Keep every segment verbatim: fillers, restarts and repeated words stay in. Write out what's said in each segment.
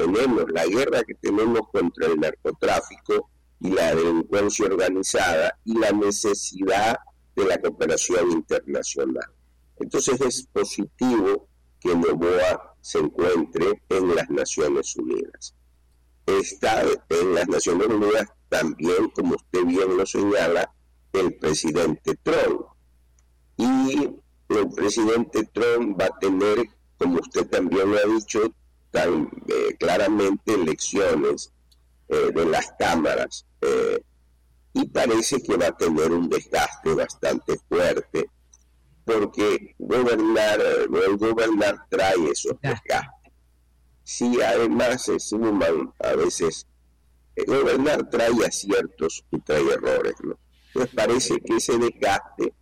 tenemos, la guerra que tenemos contra el narcotráfico y la delincuencia organizada y la necesidad de la cooperación internacional. Entonces es positivo que Noboa se encuentre en las Naciones Unidas. Está en las Naciones Unidas también, como usted bien lo señala, el presidente Trump. Y el presidente Trump va a tener, como usted también lo ha dicho tan eh, claramente, elecciones eh, de las cámaras. Eh, y parece que va a tener un desgaste bastante fuerte, porque gobernar, el gobernar trae esos desgastes. Si además se suman a veces, el gobernar trae aciertos y trae errores, ¿no? Entonces parece que ese desgaste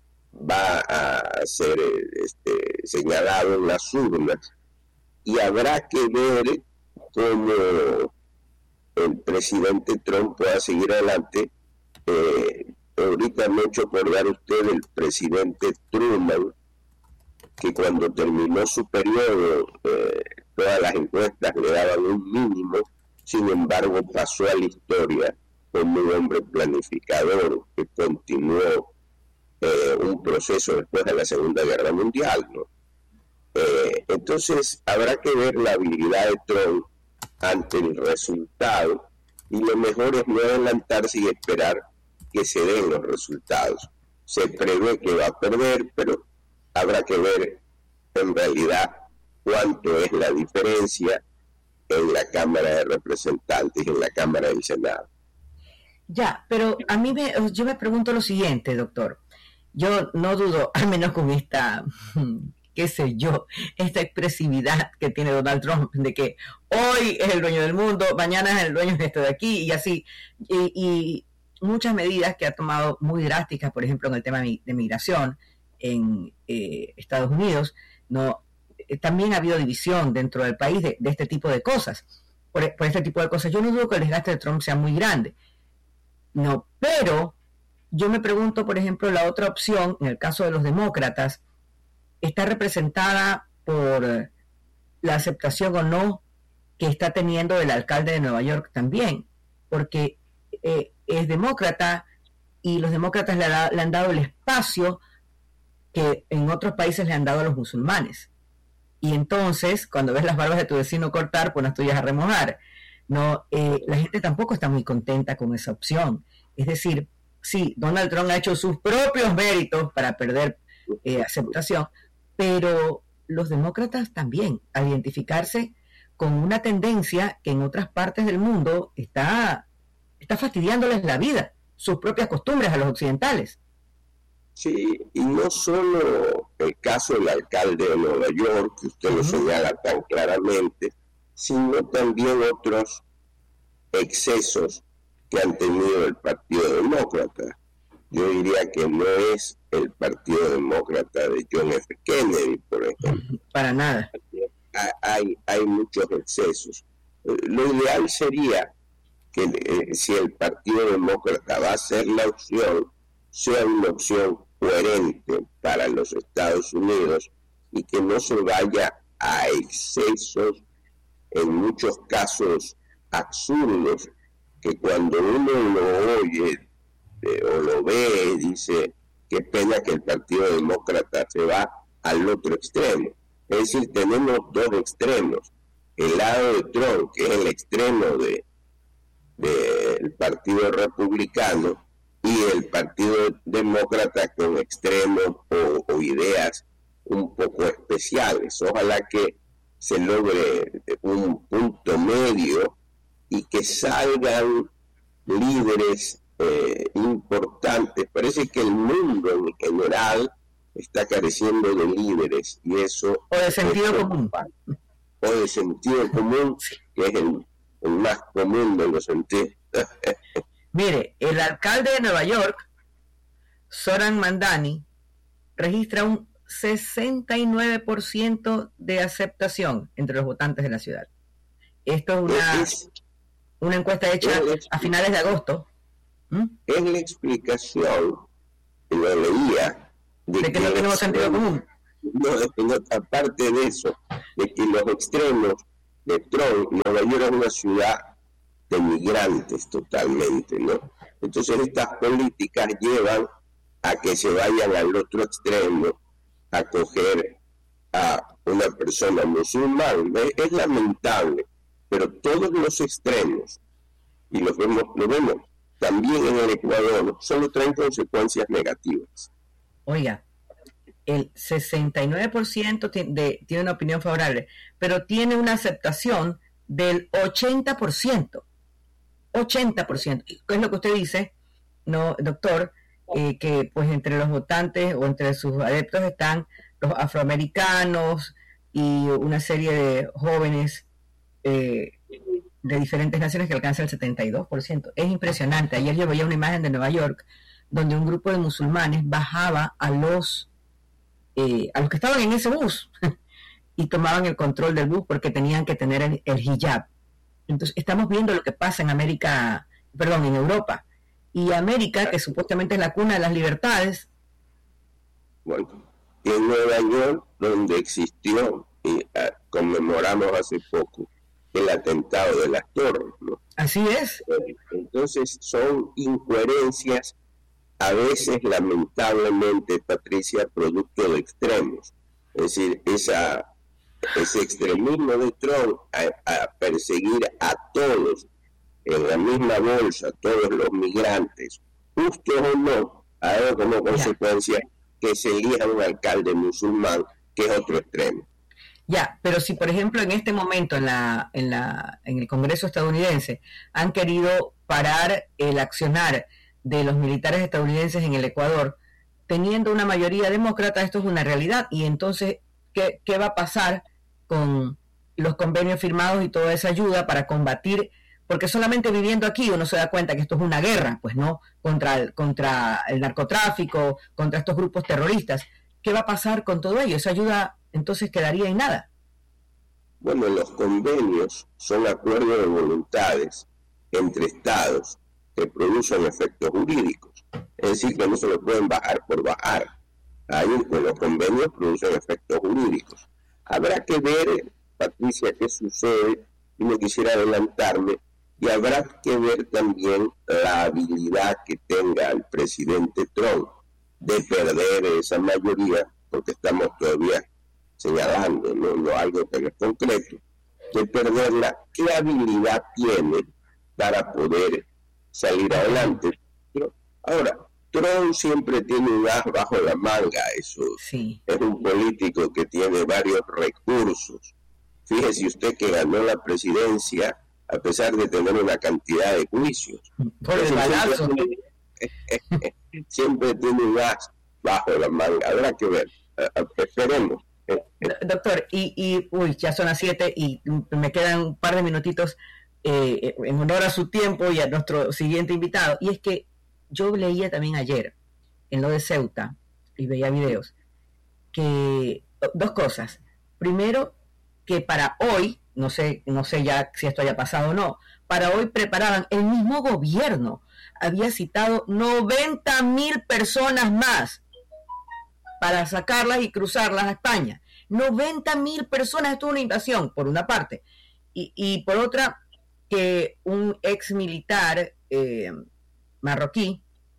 va a ser este, señalado en las urnas, y habrá que ver cómo el presidente Trump pueda seguir adelante. Eh, ahorita me ha hecho acordar usted del presidente Truman, que cuando terminó su periodo eh, todas las encuestas le daban un mínimo, sin embargo pasó a la historia como un hombre planificador que continuó eh, un proceso después de la Segunda Guerra Mundial, ¿no? Eh, entonces habrá que ver la habilidad de Trump ante el resultado, y lo mejor es no adelantarse y esperar que se den los resultados. Se prevé que va a perder, pero habrá que ver en realidad cuánto es la diferencia en la Cámara de Representantes y en la Cámara del Senado. Ya, pero a mí me, yo me pregunto lo siguiente, doctor. Yo no dudo, al menos con esta, qué sé yo, esta expresividad que tiene Donald Trump, de que hoy es el dueño del mundo, mañana es el dueño de esto de aquí, y así. Y, y muchas medidas que ha tomado muy drásticas, por ejemplo, en el tema de migración en eh, Estados Unidos, no eh, también ha habido división dentro del país de, de este tipo de cosas. Por, por este tipo de cosas, yo no dudo que el desgaste de Trump sea muy grande. No, pero yo me pregunto, por ejemplo, la otra opción, en el caso de los demócratas, está representada por la aceptación o no que está teniendo el alcalde de Nueva York también, porque eh, es demócrata y los demócratas le, da, le han dado el espacio que en otros países le han dado a los musulmanes. Y entonces, cuando ves las barbas de tu vecino cortar, pues las tuyas a remojar. No, eh, la gente tampoco está muy contenta con esa opción. Es decir, sí, Donald Trump ha hecho sus propios méritos para perder eh, aceptación, pero los demócratas también, al identificarse con una tendencia que en otras partes del mundo está, está fastidiándoles la vida, sus propias costumbres a los occidentales. Sí, y no solo el caso del alcalde de Nueva York, que usted uh-huh. lo señala tan claramente, sino también otros excesos que han tenido el Partido Demócrata. Yo diría que no es el Partido Demócrata de John F. Kennedy, por ejemplo. Para nada. Hay, hay muchos excesos. Lo ideal sería que eh, si el Partido Demócrata va a ser la opción, sea una opción coherente para los Estados Unidos y que no se vaya a excesos, en muchos casos absurdos, que cuando uno lo oye eh, o lo ve, dice, qué pena que el Partido Demócrata se va al otro extremo. Es decir, tenemos dos extremos. El lado de Trump, que es el extremo de del Partido Republicano, y el Partido Demócrata con extremos o, o ideas un poco especiales. Ojalá que se logre un punto medio y que salgan líderes eh, importantes. Parece que el mundo en general está careciendo de líderes, y eso o de sentido eso, común o de sentido común, que es el, el más común de los sentidos. Mire, el alcalde de Nueva York, Zoran Mandani, registra un sesenta y nueve por ciento de aceptación entre los votantes de la ciudad. Esto es una, es, una encuesta hecha es, a finales de agosto. ¿Mm? Es la explicación, que lo leía, de, de que, que no tenemos sentido común. No, no, aparte de eso, de que los extremos de Trump, Nueva York es una ciudad de migrantes totalmente, ¿no? Entonces estas políticas llevan a que se vayan al otro extremo, a coger a una persona musulmana. Es lamentable, pero todos los extremos, y lo vemos, lo vemos también en el Ecuador, solo traen consecuencias negativas. Oiga, el sesenta y nueve por ciento de, tiene una opinión favorable, pero tiene una aceptación del ochenta por ciento. ochenta por ciento. ¿Qué es lo que usted dice, no, doctor? Eh, que pues entre los votantes o entre sus adeptos están los afroamericanos y una serie de jóvenes eh, de diferentes naciones que alcanza el setenta y dos por ciento. Es impresionante. Ayer yo veía una imagen de Nueva York donde un grupo de musulmanes bajaba a los eh, a los que estaban en ese bus y tomaban el control del bus porque tenían que tener el, el hijab. Entonces estamos viendo lo que pasa en América, perdón, en Europa. Y América, que supuestamente es la cuna de las libertades. Bueno, en Nueva York, donde existió, y uh, conmemoramos hace poco, el atentado de las torres, ¿no? Así es. Entonces son incoherencias, a veces lamentablemente, Patricia, producto de extremos. Es decir, esa, ese extremismo de Trump a, a perseguir a todos en la misma bolsa, todos los migrantes, justos o no, ha dado como consecuencia que se elija un alcalde musulmán, que es otro extremo. Ya, pero si por ejemplo en este momento en la, en la, en el Congreso estadounidense han querido parar el accionar de los militares estadounidenses en el Ecuador, teniendo una mayoría demócrata, esto es una realidad. Y entonces, ¿qué, qué va a pasar con los convenios firmados y toda esa ayuda para combatir? Porque solamente viviendo aquí uno se da cuenta que esto es una guerra, pues no, contra el, contra el narcotráfico, contra estos grupos terroristas. ¿Qué va a pasar con todo ello? Esa ayuda entonces quedaría en nada. Bueno, los convenios son acuerdos de voluntades entre estados que producen efectos jurídicos. Es decir, que no se lo pueden bajar por bajar. Ahí con los convenios producen efectos jurídicos. Habrá que ver, Patricia, qué sucede, y no quisiera adelantarme, y habrá que ver también la habilidad que tenga el presidente Trump de perder esa mayoría, porque estamos todavía señalando, no, no algo que no es concreto, de perderla. ¿Qué habilidad tiene para poder salir adelante? Pero, ahora, Trump siempre tiene un as bajo la manga, eso sí. Es un político que tiene varios recursos. Fíjese usted que ganó la presidencia a pesar de tener una cantidad de juicios. Por el balazo. Siempre, siempre tiene un as bajo la manga. Habrá que ver. Esperemos. Doctor, y, y uy, ya son las siete y me quedan un par de minutitos eh, en honor a su tiempo y a nuestro siguiente invitado. Y es que yo leía también ayer en lo de Ceuta y veía videos que dos cosas. Primero, que para hoy, no sé, no sé ya si esto haya pasado o no, para hoy preparaban, el mismo gobierno había citado noventa mil personas más para sacarlas y cruzarlas a España. noventa mil personas, esto es una invasión, por una parte. Y, y por otra, que un ex militar eh, marroquí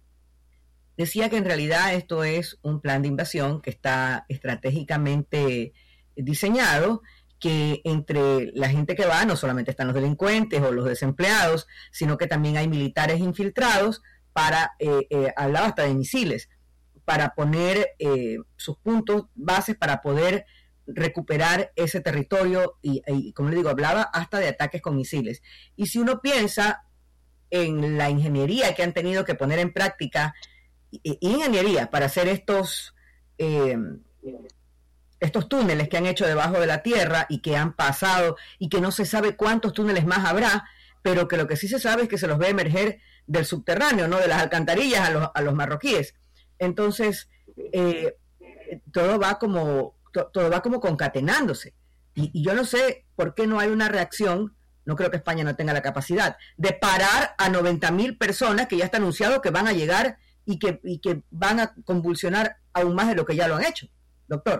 decía que en realidad esto es un plan de invasión que está estratégicamente diseñado, que entre la gente que va no solamente están los delincuentes o los desempleados, sino que también hay militares infiltrados para, eh, eh, hablaba hasta de misiles, para poner eh, sus puntos bases para poder recuperar ese territorio y, y, como le digo, hablaba hasta de ataques con misiles. Y si uno piensa en la ingeniería que han tenido que poner en práctica, ingeniería para hacer estos eh, estos túneles que han hecho debajo de la tierra y que han pasado y que no se sabe cuántos túneles más habrá, pero que lo que sí se sabe es que se los ve emerger del subterráneo, no de las alcantarillas a los, a los marroquíes. Entonces eh, todo va como to, todo va como concatenándose y, y yo no sé por qué no hay una reacción. No creo que España no tenga la capacidad de parar a noventa mil personas que ya está anunciado que van a llegar y que, y que van a convulsionar aún más de lo que ya lo han hecho, doctor.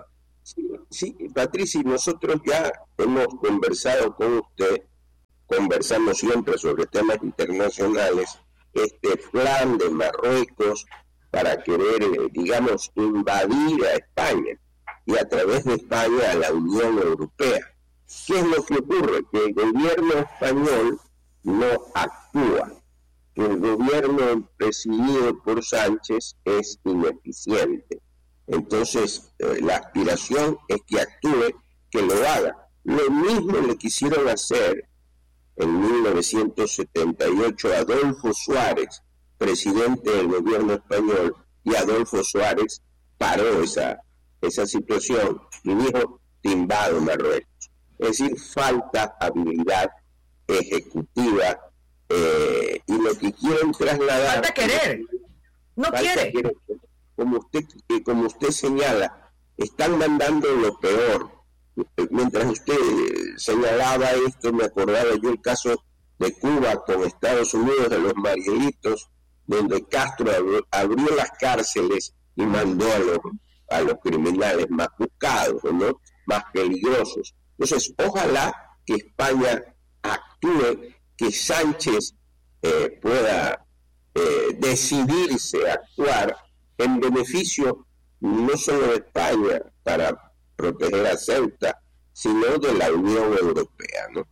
Sí, sí, Patricia, nosotros ya hemos conversado con usted, conversamos siempre sobre temas internacionales, este plan de Marruecos para querer, digamos, invadir a España y a través de España a la Unión Europea. ¿Qué es lo que ocurre? Que el gobierno español no actúa, que el gobierno presidido por Sánchez es ineficiente. Entonces, eh, la aspiración es que actúe, que lo haga. Lo mismo le quisieron hacer en mil novecientos setenta y ocho a Adolfo Suárez, presidente del gobierno español, y Adolfo Suárez paró esa, esa situación y dijo, te invado Marruecos. Es decir, falta habilidad ejecutiva eh, y lo que quieren trasladar... Falta querer, no quiere. Querer. Como usted, eh, como usted señala, están mandando lo peor. Mientras usted señalaba esto, me acordaba yo el caso de Cuba con Estados Unidos, de los Marielitos, donde Castro abrió, abrió las cárceles y mandó a los, a los criminales más buscados, ¿no? Más peligrosos. Entonces, ojalá que España actúe, que Sánchez eh, pueda eh, decidirse a actuar en beneficio no solo de España para proteger a Ceuta, sino de la Unión Europea, ¿no?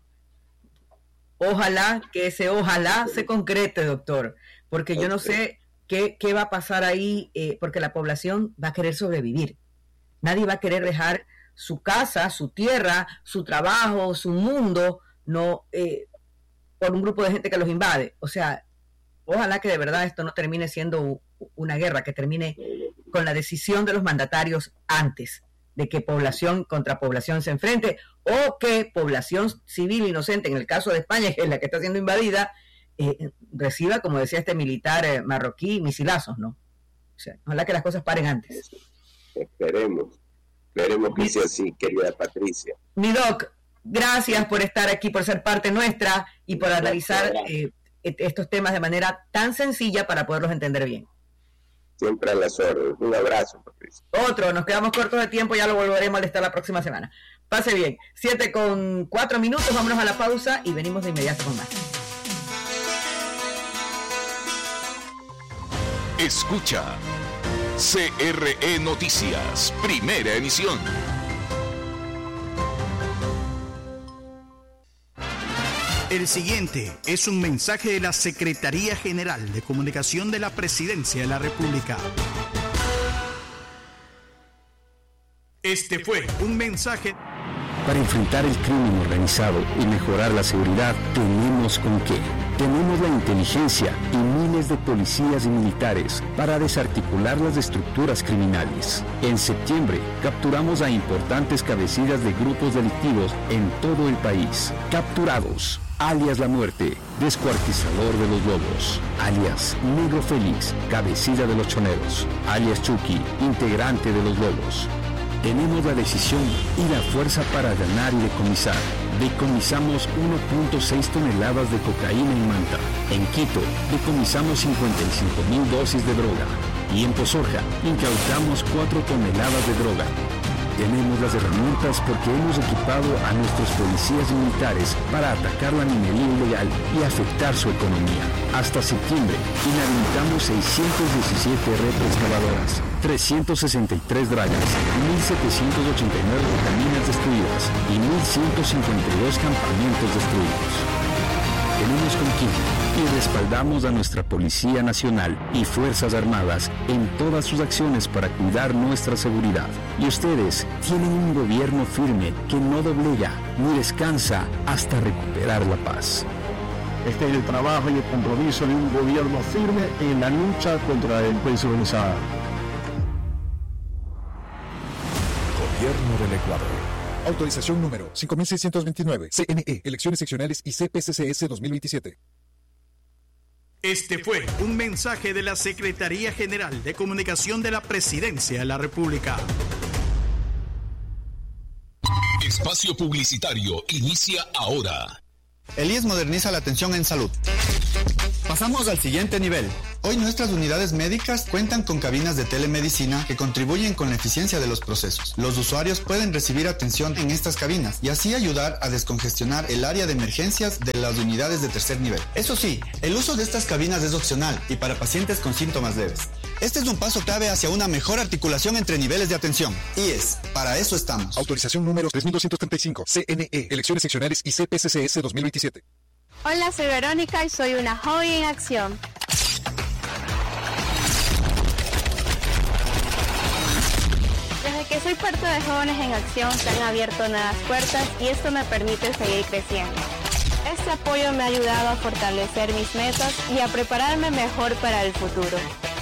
Ojalá que ese ojalá se concrete, doctor, porque yo no sé qué, qué va a pasar ahí, eh, porque la población va a querer sobrevivir. Nadie va a querer dejar su casa, su tierra, su trabajo, su mundo, no eh, por un grupo de gente que los invade. O sea, ojalá que de verdad esto no termine siendo una guerra, que termine con la decisión de los mandatarios antes de que población contra población se enfrente, o que población civil inocente, en el caso de España, que es la que está siendo invadida, eh, reciba, como decía este militar eh, marroquí, misilazos, ¿no? O sea, ojalá que las cosas paren antes. Esperemos, esperemos que sea así, querida Patricia. Mi doc, gracias por estar aquí, por ser parte nuestra y por analizar eh, estos temas de manera tan sencilla para poderlos entender bien. Siempre a las órdenes. Un abrazo, Patricia. Otro, nos quedamos cortos de tiempo, ya lo volveremos a molestar la próxima semana. Pase bien. Siete con cuatro minutos, vámonos a la pausa y venimos de inmediato con más. Escucha C R E Noticias, primera emisión. El siguiente es un mensaje de la Secretaría General de Comunicación de la Presidencia de la República. Este fue un mensaje... Para enfrentar el crimen organizado y mejorar la seguridad, tenemos con qué. Tenemos la inteligencia y miles de policías y militares para desarticular las estructuras criminales. En septiembre, capturamos a importantes cabecillas de grupos delictivos en todo el país. Capturados, alias La Muerte, descuartizador de los lobos, alias Negro Félix, cabecilla de los choneros, alias Chucky, integrante de los lobos. Tenemos la decisión y la fuerza para ganar y decomisar. Decomisamos uno punto seis toneladas de cocaína en Manta. En Quito, decomisamos cincuenta y cinco mil dosis de droga. Y en Pozorja, incautamos cuatro toneladas de droga. Tenemos las herramientas porque hemos equipado a nuestros policías y militares para atacar la minería ilegal y afectar su economía. Hasta septiembre, inhabilitamos seiscientas diecisiete redes excavadoras, trescientas sesenta y tres dragas, mil setecientas ochenta y nueve caminas destruidas y mil ciento cincuenta y dos campamentos destruidos. Tenemos con quién y respaldamos a nuestra Policía Nacional y Fuerzas Armadas en todas sus acciones para cuidar nuestra seguridad. Y ustedes tienen un gobierno firme que no doblega ni descansa hasta recuperar la paz. Este es el trabajo y el compromiso de un gobierno firme en la lucha contra la delincuencia organizada. Gobierno del Ecuador. Autorización número cinco mil seiscientos veintinueve. C N E, Elecciones Seccionales y C P C C S dos mil veintisiete. Este fue un mensaje de la Secretaría General de Comunicación de la Presidencia de la República. Espacio publicitario inicia ahora. El I E S moderniza la atención en salud. Pasamos al siguiente nivel. Hoy nuestras unidades médicas cuentan con cabinas de telemedicina que contribuyen con la eficiencia de los procesos. Los usuarios pueden recibir atención en estas cabinas y así ayudar a descongestionar el área de emergencias de las unidades de tercer nivel. Eso sí, el uso de estas cabinas es opcional y para pacientes con síntomas leves. Este es un paso clave hacia una mejor articulación entre niveles de atención. I E S, para eso estamos. Autorización número tres mil doscientos treinta y cinco, C N E, Elecciones Seccionales y C P C C S dos mil veintisiete. Hola, soy Verónica y soy una joven en acción. Desde que soy parte de Jóvenes en Acción se han abierto nuevas puertas y esto me permite seguir creciendo. Este apoyo me ha ayudado a fortalecer mis metas y a prepararme mejor para el futuro.